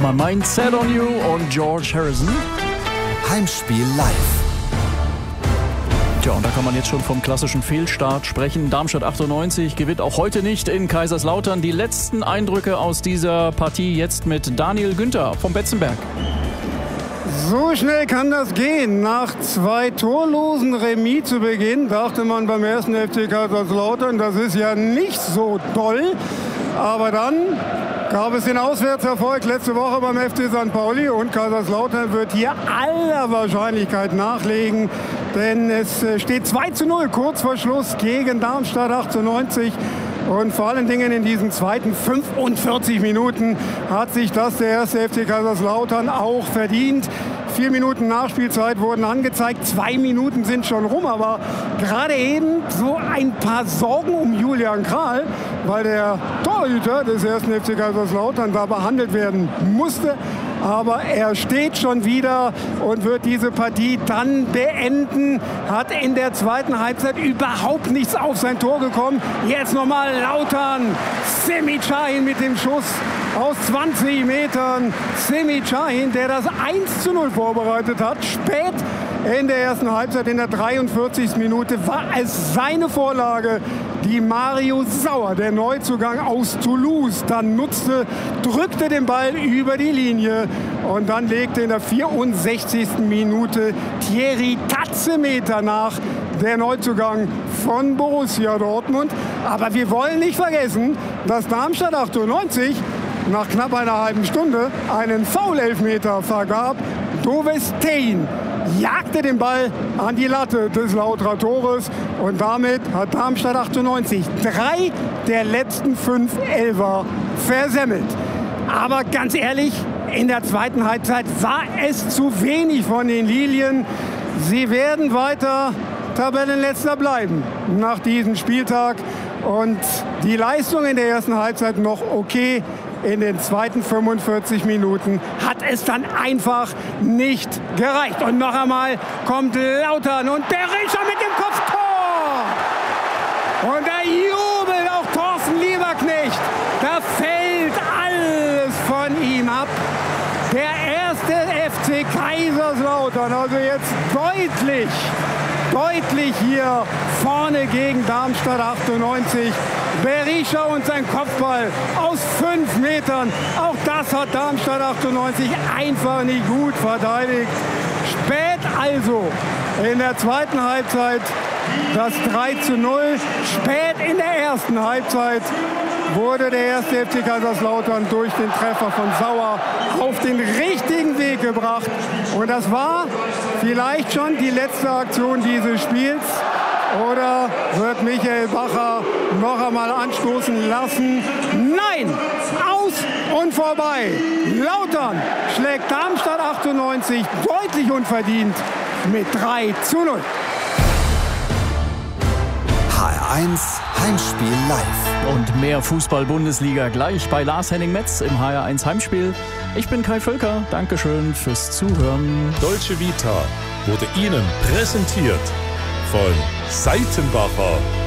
My Mind Set on You und George Harrison. Heimspiel live. Tja, und da kann man jetzt schon vom klassischen Fehlstart sprechen. Darmstadt 98 gewinnt auch heute nicht in Kaiserslautern. Die letzten Eindrücke aus dieser Partie jetzt mit Daniel Günther vom Betzenberg. So schnell kann das gehen. Nach 2 torlosen Remis zu Beginn dachte man beim ersten FC Kaiserslautern, das ist ja nicht so toll. Aber dann gab es den Auswärtserfolg letzte Woche beim FC St. Pauli und Kaiserslautern wird hier aller Wahrscheinlichkeit nachlegen. Denn es steht 2:0 kurz vor Schluss gegen Darmstadt 98. Und vor allen Dingen in diesen zweiten 45 Minuten hat sich das der erste FC Kaiserslautern auch verdient. 4 Minuten Nachspielzeit wurden angezeigt, 2 Minuten sind schon rum, aber gerade eben so ein paar Sorgen um Julian Kral, weil der Torhüter des ersten FC Kaiserslautern da behandelt werden musste. Aber er steht schon wieder und wird diese Partie dann beenden. Hat in der zweiten Halbzeit überhaupt nichts auf sein Tor gekommen. Jetzt nochmal Lautern. Semih Şahin mit dem Schuss aus 20 Metern. Semih Şahin, der das 1:0 vorbereitet hat. Spät in der ersten Halbzeit, in der 43. Minute, war es seine Vorlage, die Mario Sauer, der Neuzugang aus Toulouse, dann nutzte, drückte den Ball über die Linie und dann legte in der 64. Minute Thierry Tatzemeter nach, der Neuzugang von Borussia Dortmund. Aber wir wollen nicht vergessen, dass Darmstadt 98 nach knapp einer halben Stunde einen Foul-Elfmeter vergab. Doves Tein jagte den Ball an die Latte des Lauterer Tores und damit hat Darmstadt 98 3 der letzten 5 Elfer versemmelt. Aber ganz ehrlich, in der zweiten Halbzeit war es zu wenig von den Lilien. Sie werden weiter Tabellenletzter bleiben nach diesem Spieltag und die Leistung in der ersten Halbzeit noch okay. In den zweiten 45 Minuten hat es dann einfach nicht gereicht. Und noch einmal kommt Lautern und Berisha mit dem Kopftor. Und da jubelt auch Thorsten Lieberknecht. Da fällt alles von ihm ab. Der erste FC Kaiserslautern, also jetzt deutlich hier vorne gegen Darmstadt 98. Berisha und sein Kopfball aus 5 Metern. Auch das hat Darmstadt 98 einfach nicht gut verteidigt. Spät also in der zweiten Halbzeit das 3:0. Spät in der ersten Halbzeit wurde der erste FC Kaiserslautern durch den Treffer von Sauer auf den richtigen Weg gebracht. Und das war vielleicht schon die letzte Aktion dieses Spiels. Oder wird Michael Bacher noch einmal anstoßen lassen? Nein! Aus und vorbei! Lautern schlägt Darmstadt 98 deutlich unverdient mit 3:0. HR1 Heimspiel live. Und mehr Fußball-Bundesliga gleich bei Lars-Henning Metz im HR1 Heimspiel. Ich bin Kai Völker. Dankeschön fürs Zuhören. Deutsche Vita wurde Ihnen präsentiert von Seitenbacher.